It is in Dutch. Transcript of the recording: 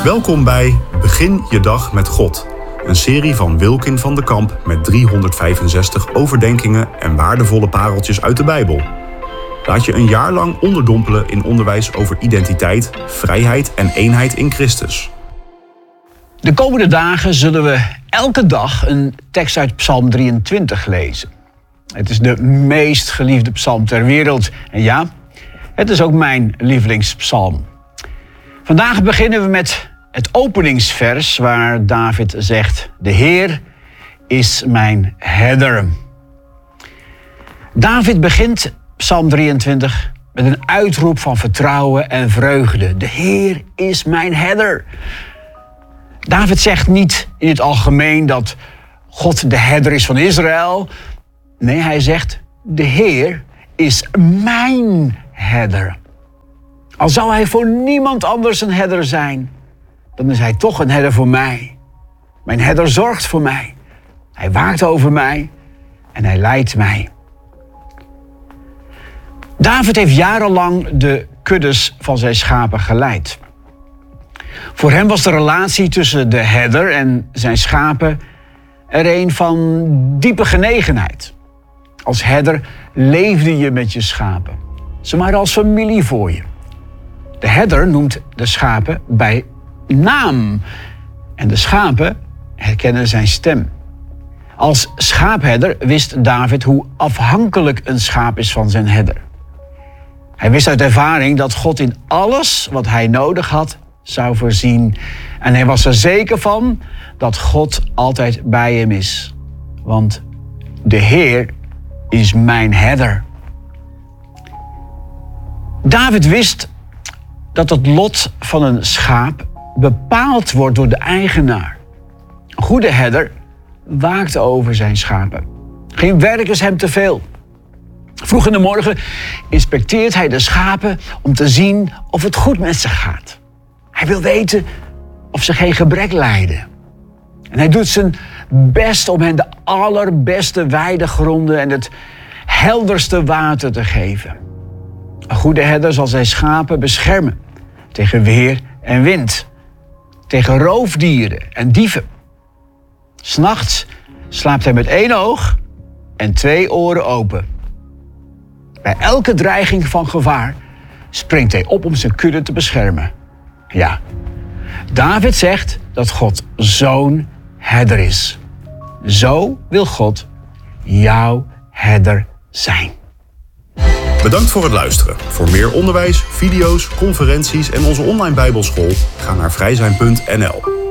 Welkom bij Begin je dag met God. Een serie van Wilkin van de Kamp met 365 overdenkingen en waardevolle pareltjes uit de Bijbel. Laat je een jaar lang onderdompelen in onderwijs over identiteit, vrijheid en eenheid in Christus. De komende dagen zullen we elke dag een tekst uit Psalm 23 lezen. Het is de meest geliefde psalm ter wereld. En ja, het is ook mijn lievelingspsalm. Vandaag beginnen we met het openingsvers waar David zegt: de Heer is mijn herder. David begint Psalm 23 met een uitroep van vertrouwen en vreugde. De Heer is mijn herder. David zegt niet in het algemeen dat God de herder is van Israël. Nee, hij zegt: de Heer is mijn herder. Al zou hij voor niemand anders een herder zijn, dan is hij toch een herder voor mij. Mijn herder zorgt voor mij. Hij waakt over mij en hij leidt mij. David heeft jarenlang de kuddes van zijn schapen geleid. Voor hem was de relatie tussen de herder en zijn schapen er een van diepe genegenheid. Als herder leefde je met je schapen. Ze waren als familie voor je. De herder noemt de schapen bij naam. En de schapen herkennen zijn stem. Als schaapherder wist David hoe afhankelijk een schaap is van zijn herder. Hij wist uit ervaring dat God in alles wat hij nodig had zou voorzien. En hij was er zeker van dat God altijd bij hem is. Want de Heer is mijn herder. David wist dat het lot van een schaap bepaald wordt door de eigenaar. Een goede herder waakt over zijn schapen. Geen werk is hem te veel. Vroeg in de morgen inspecteert hij de schapen om te zien of het goed met ze gaat. Hij wil weten of ze geen gebrek lijden. En hij doet zijn best om hen de allerbeste weidegronden en het helderste water te geven. Een goede herder zal zijn schapen beschermen tegen weer en wind, tegen roofdieren en dieven. 's Nachts slaapt hij met 1 oog en 2 oren open. Bij elke dreiging van gevaar springt hij op om zijn kudde te beschermen. Ja, David zegt dat God zo'n herder is. Zo wil God jouw herder zijn. Bedankt voor het luisteren. Voor meer onderwijs, video's, conferenties en onze online Bijbelschool ga naar vrijzijn.nl.